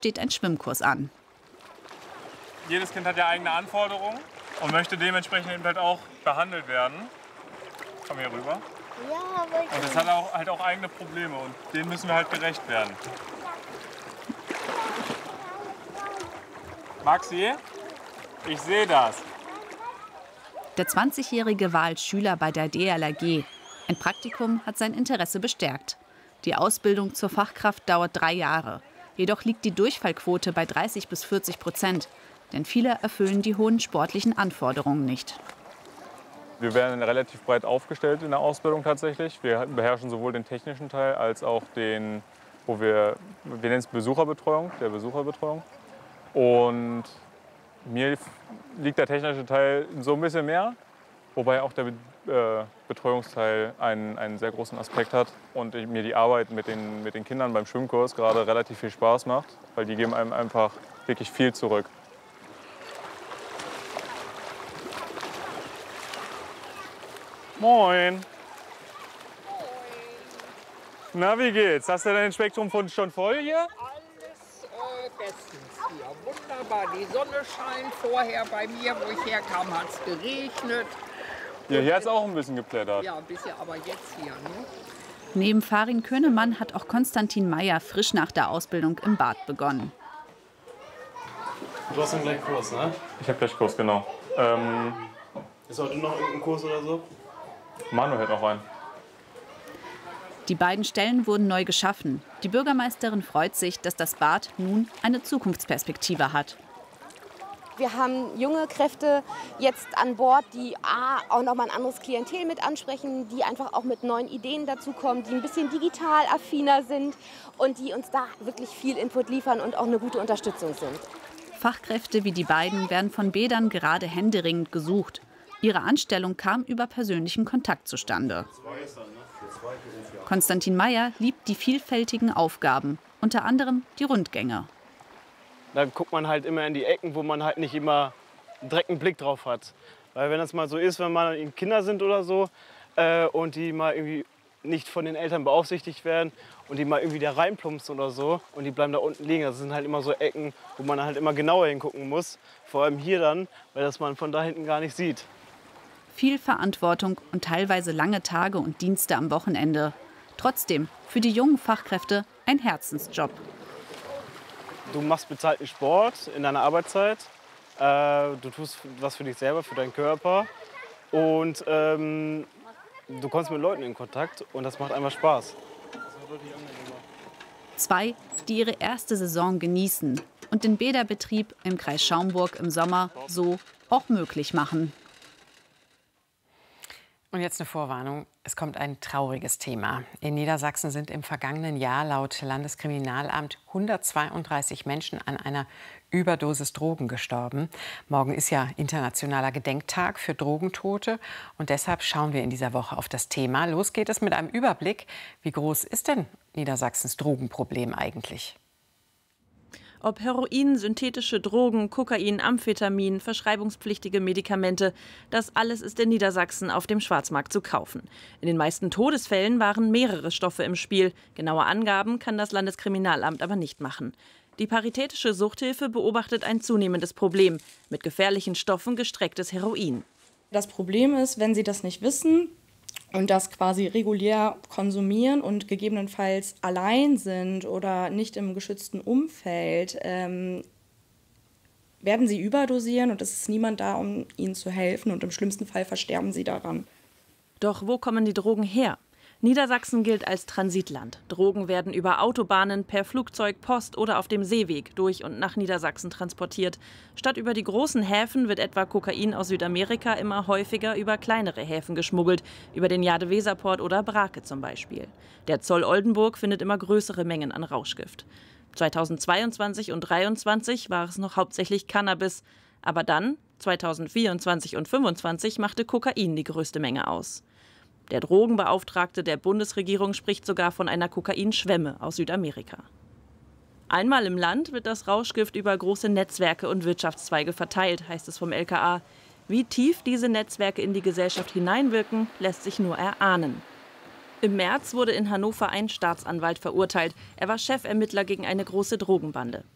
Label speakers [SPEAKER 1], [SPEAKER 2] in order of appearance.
[SPEAKER 1] steht ein Schwimmkurs an.
[SPEAKER 2] Jedes Kind hat ja eigene Anforderungen und möchte dementsprechend eben halt auch behandelt werden. Komm hier rüber.
[SPEAKER 3] Ja, aber
[SPEAKER 2] und es hat halt auch eigene Probleme und denen müssen wir halt gerecht werden. Maxi, ich sehe das.
[SPEAKER 1] Der 20-Jährige war als Schüler bei der DLRG. Ein Praktikum hat sein Interesse bestärkt. Die Ausbildung zur Fachkraft dauert 3 Jahre. Jedoch liegt die Durchfallquote bei 30 bis 40%. Denn viele erfüllen die hohen sportlichen Anforderungen nicht.
[SPEAKER 2] Wir werden relativ breit aufgestellt in der Ausbildung tatsächlich. Wir beherrschen sowohl den technischen Teil als auch den, wir nennen es Besucherbetreuung, der Besucherbetreuung. Und mir liegt der technische Teil so ein bisschen mehr, wobei auch der Betreuungsteil einen sehr großen Aspekt hat und mir die Arbeit mit den Kindern beim Schwimmkurs gerade relativ viel Spaß macht, weil die geben einem einfach wirklich viel zurück. Moin. Moin. Na, wie geht's? Hast du dein Spektrum schon voll hier?
[SPEAKER 4] Alles bestens hier. Wunderbar. Die Sonne scheint. Vorher bei mir, wo ich herkam, hat es geregnet.
[SPEAKER 2] Ja, hier hat es auch ein bisschen geplättert.
[SPEAKER 4] Ja, ein bisschen, aber jetzt hier. Ne?
[SPEAKER 1] Neben Farin Könemann hat auch Konstantin Meyer frisch nach der Ausbildung im Bad begonnen.
[SPEAKER 5] Du hast dann gleich Kurs, ne?
[SPEAKER 2] Ich habe gleich Kurs, genau.
[SPEAKER 5] Ist heute noch irgendein Kurs oder so?
[SPEAKER 2] Manu hält noch einen.
[SPEAKER 1] Die beiden Stellen wurden neu geschaffen. Die Bürgermeisterin freut sich, dass das Bad nun eine Zukunftsperspektive hat.
[SPEAKER 3] wir haben junge Kräfte jetzt an Bord, die auch noch mal ein anderes Klientel mit ansprechen, die einfach auch mit neuen Ideen dazukommen, die ein bisschen digital affiner sind und die uns da wirklich viel Input liefern und auch eine gute Unterstützung sind.
[SPEAKER 1] Fachkräfte wie die beiden werden von Bädern gerade händeringend gesucht. Ihre Anstellung kam über persönlichen Kontakt zustande. Konstantin Meyer liebt die vielfältigen Aufgaben, unter anderem die Rundgänge.
[SPEAKER 5] Da guckt man halt immer in die Ecken, wo man halt nicht immer direkt einen Blick drauf hat. Weil wenn das mal so ist, wenn man Kinder sind oder so und die mal irgendwie nicht von den Eltern beaufsichtigt werden und die mal irgendwie da reinplumpsen oder so und die bleiben da unten liegen. Das sind halt immer so Ecken, wo man halt immer genauer hingucken muss. Vor allem hier dann, weil das man von da hinten gar nicht sieht.
[SPEAKER 1] Viel Verantwortung und teilweise lange Tage und Dienste am Wochenende. Trotzdem für die jungen Fachkräfte ein Herzensjob.
[SPEAKER 5] Du machst bezahlten Sport in deiner Arbeitszeit. Du tust was für dich selber, für deinen Körper. Und du kommst mit Leuten in Kontakt und das macht einfach Spaß.
[SPEAKER 1] Zwei, die ihre erste Saison genießen und den Bäderbetrieb im Kreis Schaumburg im Sommer so auch möglich machen.
[SPEAKER 6] Und jetzt eine Vorwarnung. Es kommt ein trauriges Thema. In Niedersachsen sind im vergangenen Jahr laut Landeskriminalamt 132 Menschen an einer Überdosis Drogen gestorben. Morgen ist ja internationaler Gedenktag für Drogentote. Und deshalb schauen wir in dieser Woche auf das Thema. Los geht es mit einem Überblick. Wie groß ist denn Niedersachsens Drogenproblem eigentlich?
[SPEAKER 7] Ob Heroin, synthetische Drogen, Kokain, Amphetamin, verschreibungspflichtige Medikamente, das alles ist in Niedersachsen auf dem Schwarzmarkt zu kaufen. In den meisten Todesfällen waren mehrere Stoffe im Spiel. Genaue Angaben kann das Landeskriminalamt aber nicht machen. Die Paritätische Suchthilfe beobachtet ein zunehmendes Problem. Mit gefährlichen Stoffen gestrecktes Heroin.
[SPEAKER 8] Das Problem ist, wenn Sie das nicht wissen und das quasi regulär konsumieren und gegebenenfalls allein sind oder nicht im geschützten Umfeld, werden sie überdosieren und es ist niemand da, um ihnen zu helfen und im schlimmsten Fall versterben sie daran.
[SPEAKER 7] Doch wo kommen die Drogen her? Niedersachsen gilt als Transitland. Drogen werden über Autobahnen, per Flugzeug, Post oder auf dem Seeweg durch und nach Niedersachsen transportiert. Statt über die großen Häfen wird etwa Kokain aus Südamerika immer häufiger über kleinere Häfen geschmuggelt, über den Jade-Weser-Port oder Brake zum Beispiel. Der Zoll Oldenburg findet immer größere Mengen an Rauschgift. 2022 und 2023 war es noch hauptsächlich Cannabis. Aber dann, 2024 und 2025, machte Kokain die größte Menge aus. Der Drogenbeauftragte der Bundesregierung spricht sogar von einer Kokainschwemme aus Südamerika. Einmal im Land wird das Rauschgift über große Netzwerke und Wirtschaftszweige verteilt, heißt es vom LKA. Wie tief diese Netzwerke in die Gesellschaft hineinwirken, lässt sich nur erahnen. Im März wurde in Hannover ein Staatsanwalt verurteilt. Er war Chefermittler gegen eine große Drogenbande.